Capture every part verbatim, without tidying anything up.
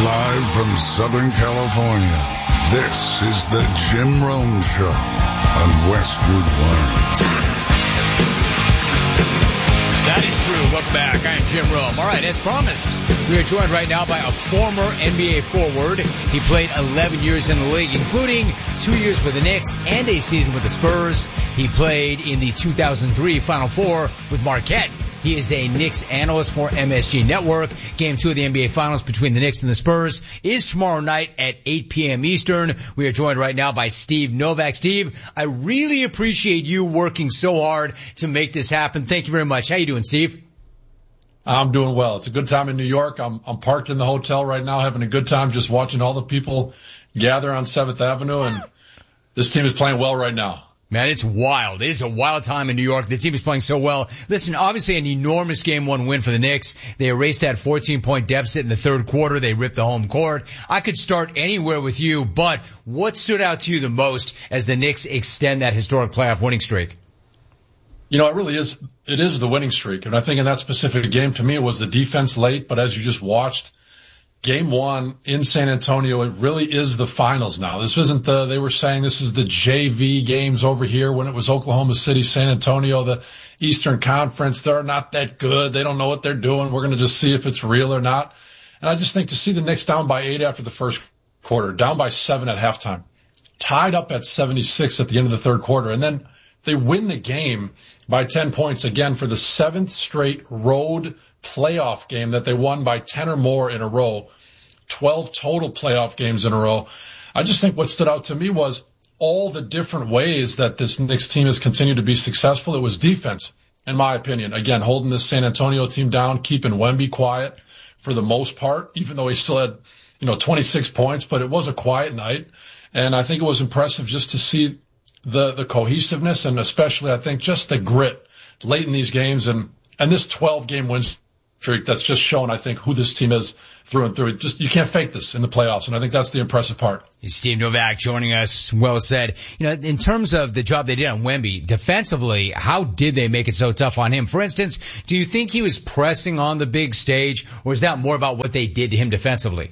Live from Southern California, this is the Jim Rome Show on Westwood One. That is true. Welcome back. I'm Jim Rome. All right, as promised, we are joined right now by a former N B A forward. He played eleven years in the league, including two years with the Knicks and a season with the Spurs. He played in the two thousand three Final Four with Marquette. He is a Knicks analyst for M S G Network. Game two of the N B A Finals between the Knicks and the Spurs is tomorrow night at eight p.m. Eastern. We are joined right now by Steve Novak. Steve, I really appreciate you working so hard to make this happen. Thank you very much. How you doing, Steve? I'm doing well. It's a good time in New York. I'm, I'm parked in the hotel right now, having a good time just watching all the people gather on seventh Avenue, and this team is playing well right now. Man, it's wild. It is a wild time in New York. The team is playing so well. Listen, obviously an enormous game one win for the Knicks. They erased that fourteen-point deficit in the third quarter. They ripped the home court. I could start anywhere with you, but what stood out to you the most as the Knicks extend that historic playoff winning streak? You know, it really is, it is the winning streak. And I think in that specific game, to me, it was the defense late, but as you just watched, Game one in San Antonio, it really is the finals now. This isn't the, they were saying this is the J V games over here when it was Oklahoma City, San Antonio, the Eastern Conference. They're not that good. They don't know what they're doing. We're going to just see if it's real or not. And I just think to see the Knicks down by eight after the first quarter, down by seven at halftime, tied up at seventy-six at the end of the third quarter, and then they win the game by ten points again for the seventh straight road playoff game that they won by ten or more in a row, twelve total playoff games in a row. I just think what stood out to me was all the different ways that this Knicks team has continued to be successful. It was defense, in my opinion. Again, holding this San Antonio team down, keeping Wemby quiet for the most part, even though he still had, you know, twenty-six points, but it was a quiet night. And I think it was impressive just to see the, the cohesiveness and especially, I think, just the grit late in these games and, and this twelve game win streak that's just shown, I think, who this team is through and through. Just, you can't fake this in the playoffs, and I think that's the impressive part. Steve Novak joining us. Well said. You know, in terms of the job they did on Wemby, defensively, how did they make it so tough on him? For instance, do you think he was pressing on the big stage, or is that more about what they did to him defensively?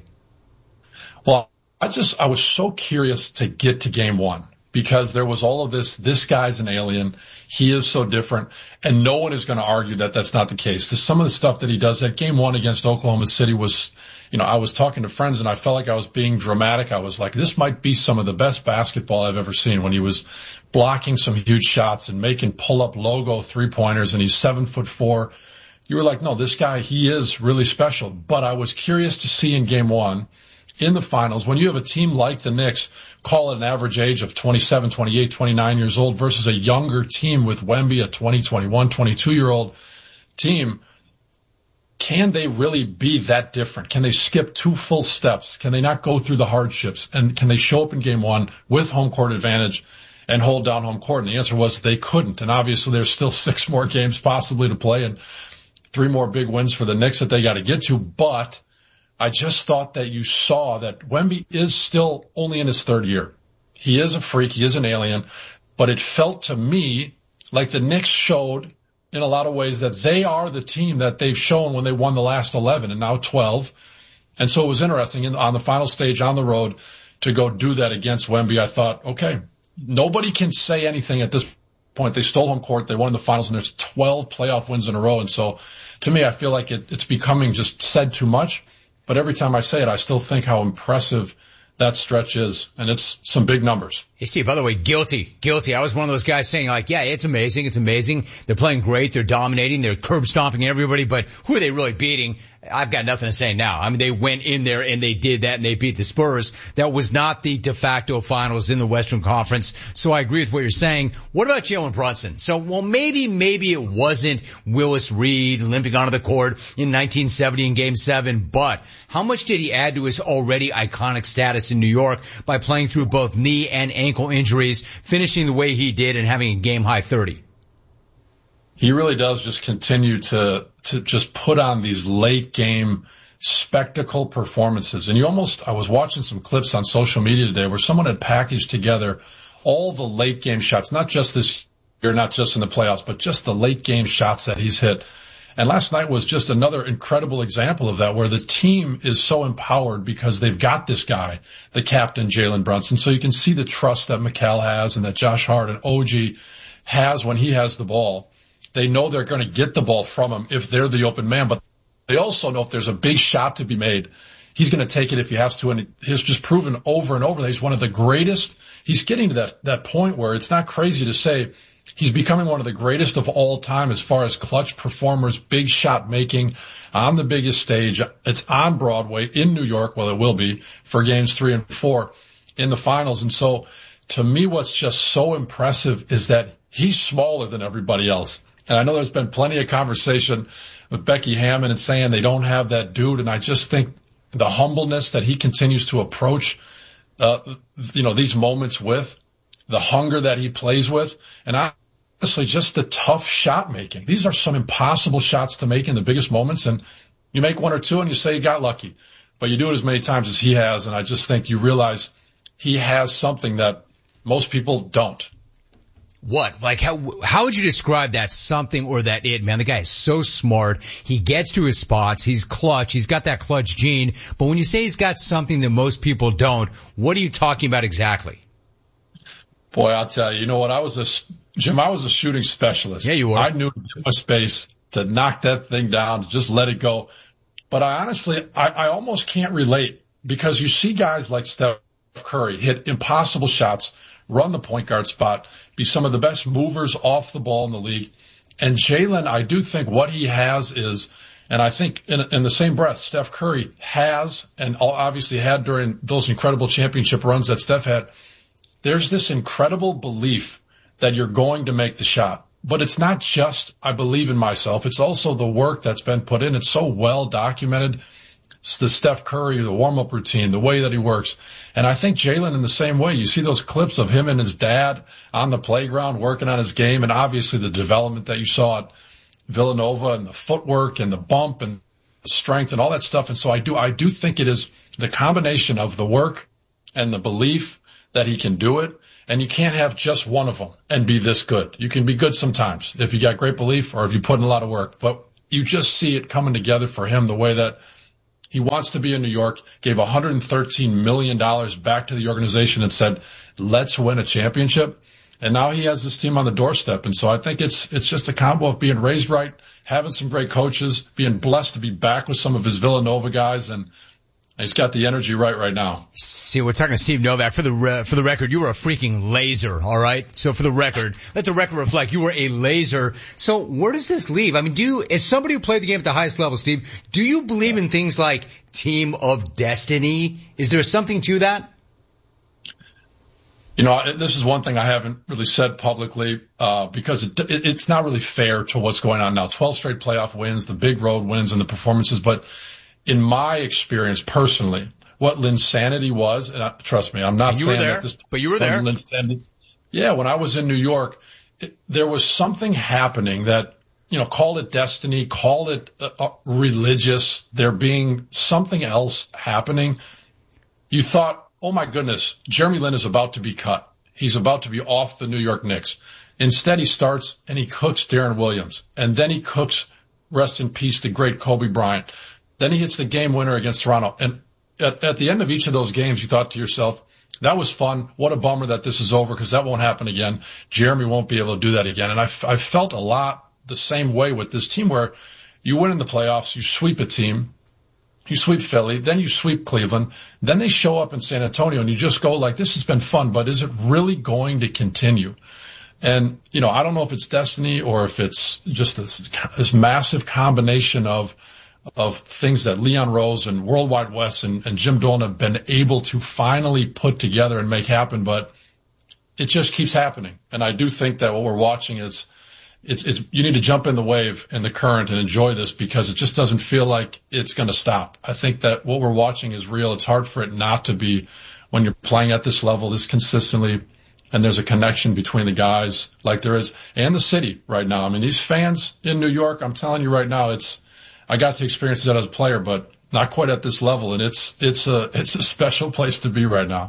Well, I just, I was so curious to get to game one. Because there was all of this, this guy's an alien, he is so different, and no one is going to argue that that's not the case. There's some of the stuff that he does at game one against Oklahoma City was, you know, I was talking to friends and I felt like I was being dramatic. I was like, this might be some of the best basketball I've ever seen when he was blocking some huge shots and making pull-up logo three-pointers, and he's seven foot four. You were like, no, this guy, he is really special. But I was curious to see in game one, in the finals, when you have a team like the Knicks, call it an average age of twenty-seven, twenty-eight, twenty-nine years old versus a younger team with Wemby, a twenty, twenty-one, twenty-two year old team, can they really be that different? Can they skip two full steps? Can they not go through the hardships? And can they show up in game one with home court advantage and hold down home court? And the answer was they couldn't. And obviously there's still six more games possibly to play and three more big wins for the Knicks that they got to get to. But I just thought that you saw that Wemby is still only in his third year. He is a freak. He is an alien. But it felt to me like the Knicks showed in a lot of ways that they are the team that they've shown when they won the last eleven and now twelve. And so it was interesting in, on the final stage on the road to go do that against Wemby. I thought, okay, nobody can say anything at this point. They stole home court. They won the finals, and there's twelve playoff wins in a row. And so to me, I feel like it, it's becoming just said too much. But every time I say it, I still think how impressive that stretch is, and it's some big numbers. Hey, Steve, by the way, guilty, guilty. I was one of those guys saying, like, yeah, it's amazing, it's amazing. They're playing great, they're dominating, they're curb stomping everybody, but who are they really beating? I've got nothing to say now. I mean, they went in there and they did that and they beat the Spurs. That was not the de facto finals in the Western Conference. So I agree with what you're saying. What about Jalen Brunson? So, well, maybe, maybe it wasn't Willis Reed limping onto the court in nineteen seventy in game seven, but how much did he add to his already iconic status in New York by playing through both knee and ankle injuries, finishing the way he did and having a game high thirty? He really does just continue to, to just put on these late game spectacle performances. And you almost, I was watching some clips on social media today where someone had packaged together all the late game shots, not just this year, not just in the playoffs, but just the late game shots that he's hit. And last night was just another incredible example of that, where the team is so empowered because they've got this guy, the captain, Jalen Brunson. So you can see the trust that Mikal has and that Josh Hart and O G has when he has the ball. They know they're going to get the ball from him if they're the open man, but they also know if there's a big shot to be made, he's going to take it if he has to. And he's just proven over and over that he's one of the greatest. He's getting to that, that point where it's not crazy to say he's becoming one of the greatest of all time as far as clutch performers, big shot making on the biggest stage. It's on Broadway in New York. Well, it will be for games three and four in the finals. And so to me, what's just so impressive is that he's smaller than everybody else. And I know there's been plenty of conversation with Becky Hammon and saying they don't have that dude. And I just think the humbleness that he continues to approach, uh, you know, these moments with, the hunger that he plays with, and honestly, just the tough shot making. These are some impossible shots to make in the biggest moments. And you make one or two and you say you got lucky, but you do it as many times as he has. And I just think you realize he has something that most people don't. What? Like, how, how would you describe that something or that it, man? The guy is so smart. He gets to his spots. He's clutch. He's got that clutch gene. But when you say he's got something that most people don't, what are you talking about exactly? Boy, I'll tell you, you know what? I was a, Jim, I was a shooting specialist. Yeah, you were. I knew to get my space, to knock that thing down, to just let it go. But I honestly, I, I almost can't relate, because you see guys like Steph Curry hit impossible shots, run the point guard spot, be some of the best movers off the ball in the league. And Jalen, I do think what he has is, and I think in, in the same breath, Steph Curry has, and obviously had during those incredible championship runs that Steph had, there's this incredible belief that you're going to make the shot. But it's not just, I believe in myself. It's also the work that's been put in. It's so well documented. It's the Steph Curry, the warm-up routine, the way that he works. And I think Jalen in the same way. You see those clips of him and his dad on the playground working on his game, and obviously the development that you saw at Villanova, and the footwork and the bump and the strength and all that stuff. And so I do, I do think it is the combination of the work and the belief that he can do it. And you can't have just one of them and be this good. You can be good sometimes if you got great belief or if you put in a lot of work, but you just see it coming together for him the way that he wants to be in New York, gave one hundred thirteen million dollars back to the organization and said, let's win a championship. And now he has this team on the doorstep. And so I think it's, it's just a combo of being raised right, having some great coaches, being blessed to be back with some of his Villanova guys, and he's got the energy right right now. See, we're talking to Steve Novak. For the re- for the record, you were a freaking laser, all right? So for the record, let the record reflect, you were a laser. So where does this leave? I mean, do you, as somebody who played the game at the highest level, Steve, do you believe in things like team of destiny? Is there something to that? You know, this is one thing I haven't really said publicly, uh, because it, it, it's not really fair to what's going on now. twelve straight playoff wins, the big road wins and the performances, but in my experience personally, what Linsanity was, and I, trust me, I'm not and you saying were there, that this, but you were there. Linsanity, yeah, when I was in New York, it, there was something happening that, you know, call it destiny, call it uh, uh, religious, there being something else happening. You thought, oh my goodness, Jeremy Lin is about to be cut. He's about to be off the New York Knicks. Instead, he starts and he cooks Darren Williams, and then he cooks, rest in peace, the great Kobe Bryant. Then he hits the game winner against Toronto. And at, at the end of each of those games, you thought to yourself, that was fun. What a bummer that this is over, because that won't happen again. Jeremy won't be able to do that again. And I, I felt a lot the same way with this team, where you win in the playoffs, you sweep a team, you sweep Philly, then you sweep Cleveland, then they show up in San Antonio, and you just go like, this has been fun, but is it really going to continue? And, you know, I don't know if it's destiny or if it's just this, this massive combination of of things that Leon Rose and Worldwide Wes and, and Jim Dolan have been able to finally put together and make happen, but it just keeps happening. And I do think that what we're watching is, it's, it's, you need to jump in the wave and the current and enjoy this, because it just doesn't feel like it's going to stop. I think that what we're watching is real. It's hard for it not to be when you're playing at this level, this consistently, and there's a connection between the guys like there is and the city right now. I mean, these fans in New York, I'm telling you right now, it's, I got to experience that as a player, but not quite at this level. And it's, it's a, it's a special place to be right now.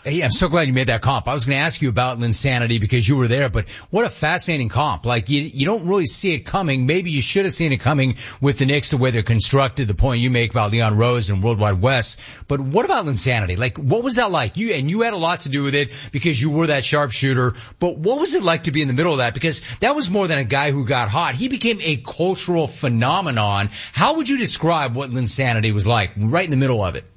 Hey, I'm so glad you made that comp. I was going to ask you about Linsanity because you were there, but what a fascinating comp. Like, you, you don't really see it coming. Maybe you should have seen it coming with the Knicks, the way they're constructed, the point you make about Leon Rose and Worldwide West. But what about Linsanity? Like, what was that like? You, and you had a lot to do with it because you were that sharpshooter, but what was it like to be in the middle of that? Because that was more than a guy who got hot. He became a cultural phenomenon. How would you describe what Linsanity was like right in the middle of it?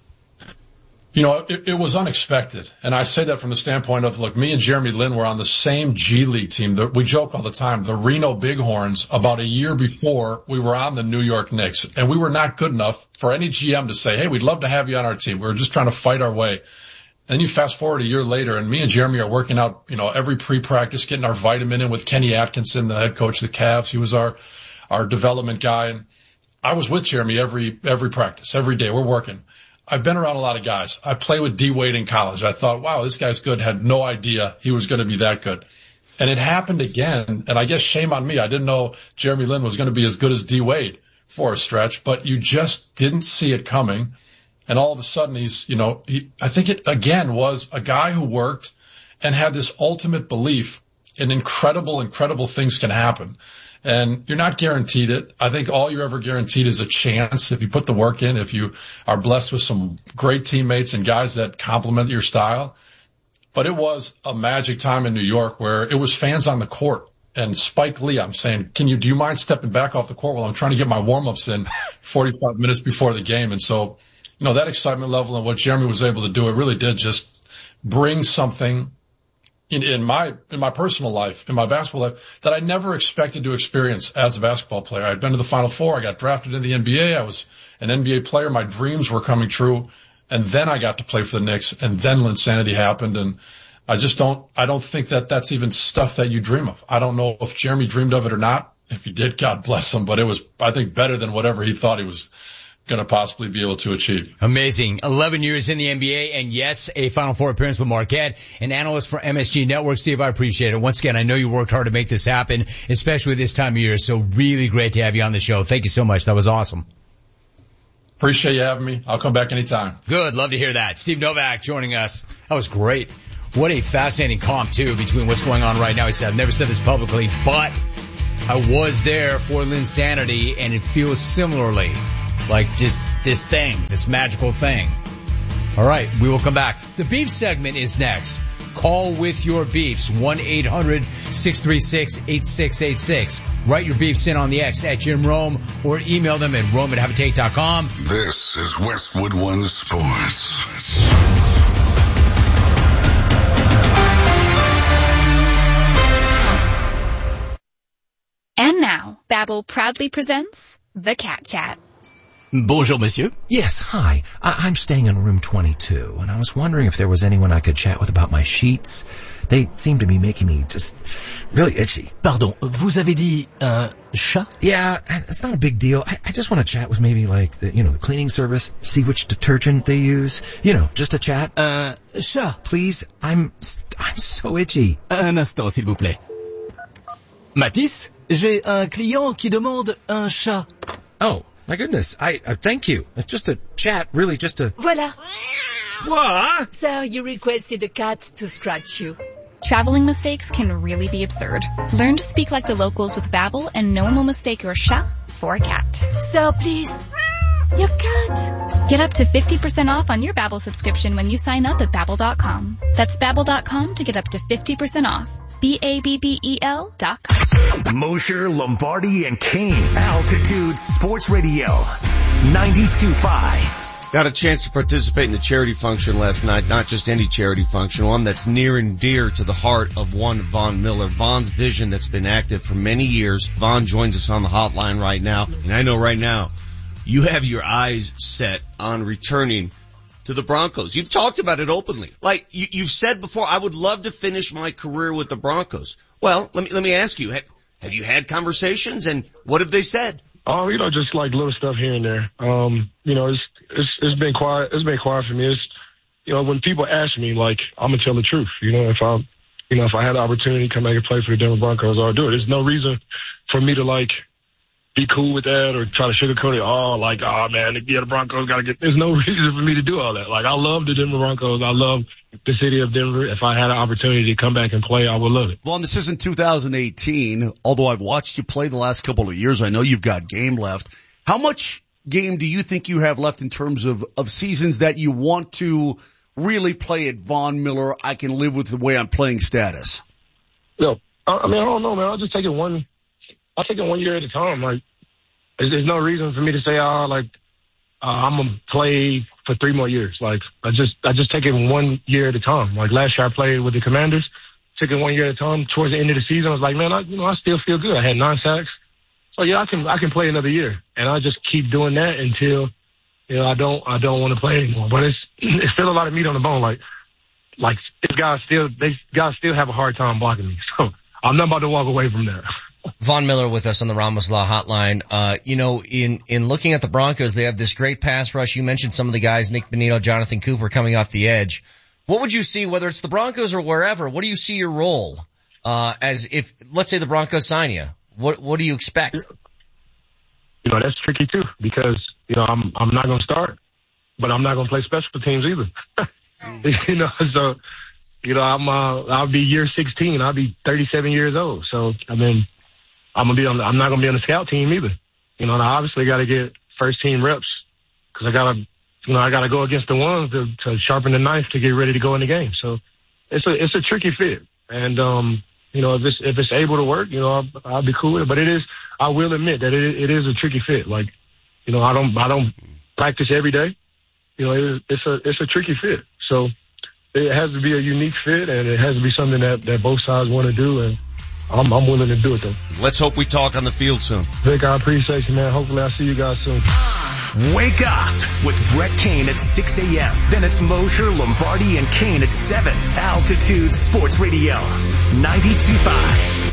You know, it, it was unexpected. And I say that from the standpoint of, look, me and Jeremy Lin were on the same G League team. The, we joke all the time, the Reno Bighorns. About a year before, we were on the New York Knicks. And we were not good enough for any G M to say, hey, we'd love to have you on our team. We were just trying to fight our way. And you fast forward a year later, and me and Jeremy are working out, you know, every pre-practice, getting our vitamin in with Kenny Atkinson, the head coach of the Cavs. He was our, our development guy. And I was with Jeremy every, every practice, every day. We're working. I've been around a lot of guys. I played with D Wade in college. I thought, wow, this guy's good. Had no idea he was going to be that good. And it happened again. And I guess shame on me. I didn't know Jeremy Lin was going to be as good as D Wade for a stretch, but you just didn't see it coming. And all of a sudden he's, you know, he, I think it again was a guy who worked and had this ultimate belief in incredible, incredible things can happen. And you're not guaranteed it. I think all you're ever guaranteed is a chance if you put the work in, if you are blessed with some great teammates and guys that complement your style. But it was a magic time in New York where it was fans on the court. And Spike Lee, I'm saying, can you, do you mind stepping back off the court while I'm trying to get my warm-ups in forty-five minutes before the game? And so, you know, that excitement level and what Jeremy was able to do, it really did just bring something In, in my, in my personal life, in my basketball life, that I never expected to experience as a basketball player. I'd been to the Final Four. I got drafted in the N B A. I was an N B A player. My dreams were coming true. And then I got to play for the Knicks. And then Linsanity happened. And I just don't, I don't think that that's even stuff that you dream of. I don't know if Jeremy dreamed of it or not. If he did, God bless him. But it was, I think, better than whatever he thought he was going to possibly be able to achieve. Amazing. eleven years in the N B A, and yes, a Final Four appearance with Marquette, an analyst for M S G Network. Steve, I appreciate it. Once again, I know you worked hard to make this happen, especially this time of year, so really great to have you on the show. Thank you so much. That was awesome. Appreciate you having me. I'll come back anytime. Good. Love to hear that. Steve Novak joining us. That was great. What a fascinating comp, too, between what's going on right now. He said, I've never said this publicly, but I was there for Linsanity, and it feels similarly. Like just this thing, this magical thing. All right, we will come back. The beef segment is next. Call with your beefs, one eight hundred six three six eight six eight six. Write your beefs in on the X at Jim Rome or email them at rome at habitate dot com. This is Westwood One Sports. And now, Babbel proudly presents The Cat Chat. Bonjour, monsieur. Yes, hi. I- I'm staying in room twenty-two, and I was wondering if there was anyone I could chat with about my sheets. They seem to be making me just really itchy. Pardon, vous avez dit un chat? Yeah, it's not a big deal. I, I just want to chat with maybe like the, you know, the cleaning service, see which detergent they use. You know, just a chat. Un chat. Please, I'm, I'm so itchy. Un instant, s'il vous plaît. Mathis, j'ai un client qui demande un chat. Oh. My goodness, I, uh, thank you. It's just a chat, really just a... Voila. What? Sir, you requested a cat to scratch you. Traveling mistakes can really be absurd. Learn to speak like the locals with Babbel, and no one will mistake your chat for a cat. Sir, please. Your cat. Get up to fifty percent off on your Babbel subscription when you sign up at Babbel dot com. That's Babbel dot com to get up to fifty percent off. B A B B E L dot com. Mosher, Lombardi, and Kane. Altitude Sports Radio. ninety-two point five. Got a chance to participate in the charity function last night, not just any charity function, one that's near and dear to the heart of one Von Miller. Von's vision that's been active for many years. Von joins us on the hotline right now, and I know right now you have your eyes set on returning to the Broncos. You've talked about it openly. Like, you, you've said before, I would love to finish my career with the Broncos. Well, let me, let me ask you, have, have you had conversations, and what have they said? Oh, you know, just like little stuff here and there. Um, you know, it's, it's, it's been quiet, it's been quiet for me. It's, you know, when people ask me, like, I'm gonna tell the truth. You know, if I, you know, if I had the opportunity to come back and play for the Denver Broncos, I'll do it. There's no reason for me to, like, be cool with that or try to sugarcoat it. Oh, like, oh man, yeah, the Broncos got to get. There's no reason for me to do all that. Like, I love the Denver Broncos. I love the city of Denver. If I had an opportunity to come back and play, I would love it. Vaughn, this isn't two thousand eighteen. Although I've watched you play the last couple of years, I know you've got game left. How much game do you think you have left in terms of of seasons that you want to really play at Von Miller? I can live with the way I'm playing status. No, I mean I don't know, man. I'll just take it one. I'll take it one year at a time. Like, there's, there's no reason for me to say, oh, like, uh, I'm going to play for three more years. Like, I just, I just take it one year at a time. Like, last year I played with the Commanders, took it one year at a time. Towards the end of the season, I was like, man, I, you know, I still feel good. I had nine sacks. So yeah, I can, I can play another year. And I just keep doing that until, you know, I don't, I don't want to play anymore. But it's, it's still a lot of meat on the bone. Like, like, these guys still, they guys still have a hard time blocking me. So I'm not about to walk away from that. Von Miller with us on the Ramos Law Hotline. Uh, you know, in, in looking at the Broncos, they have this great pass rush. You mentioned some of the guys, Nick Bonito, Jonathan Cooper coming off the edge. What would you see, whether it's the Broncos or wherever, what do you see your role, uh, as if, let's say the Broncos sign you? What, what do you expect? You know, that's tricky too, because, you know, I'm, I'm not going to start, but I'm not going to play special teams either. You know, so, you know, I'm, uh, I'll be year sixteen. I'll be thirty-seven years old. So, I mean, I'm gonna be on. The, I'm not gonna be on the scout team either. You know, and I obviously got to get first team reps because I gotta, you know, I gotta go against the ones to, to sharpen the knife to get ready to go in the game. So it's a it's a tricky fit, and um, you know, if it's if it's able to work, you know, I'll, I'll be cool with it. But it is, I will admit that it it is a tricky fit. Like, you know, I don't I don't practice every day. You know, it, it's a it's a tricky fit. So it has to be a unique fit, and it has to be something that that both sides want to do, and I'm, I'm willing to do it, though. Let's hope we talk on the field soon. Vic, I appreciate you, man. Hopefully I'll see you guys soon. Wake up with Brett Kane at six a.m. Then it's Mosher, Lombardi, and Kane at seven. Altitude Sports Radio, ninety-two point five.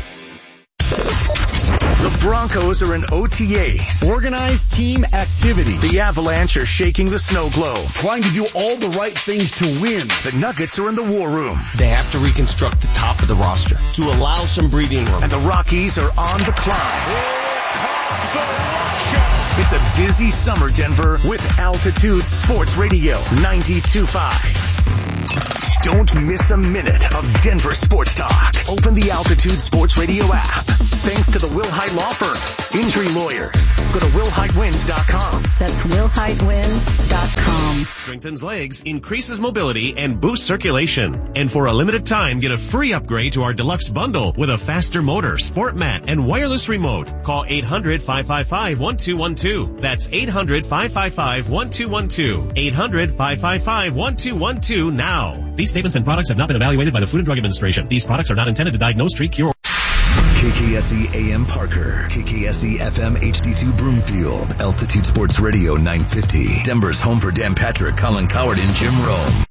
The Broncos are in O T As. Organized team activity. The Avalanche are shaking the snow globe. Trying to do all the right things to win. The Nuggets are in the war room. They have to reconstruct the top of the roster to allow some breathing room. And the Rockies are on the climb. It's a busy summer, Denver, with Altitude Sports Radio ninety-two point five. Don't miss a minute of Denver sports talk. Open the Altitude Sports Radio app. Thanks to the Will Hite Law Firm. Injury lawyers. Go to will hite wins dot com. That's will hite wins dot com. Strengthens legs, increases mobility, and boosts circulation. And for a limited time, get a free upgrade to our deluxe bundle with a faster motor, sport mat, and wireless remote. Call eight hundred, five five five, one two one two. That's eight hundred, five five five, one two one two. eight hundred, five five five, one two one two now. These statements and products have not been evaluated by the Food and Drug Administration. These products are not intended to diagnose, treat, cure. K K S E A M Parker, K K S E F M H D two Broomfield, Altitude Sports Radio nine fifty, Denver's home for Dan Patrick, Colin Coward, and Jim Rome.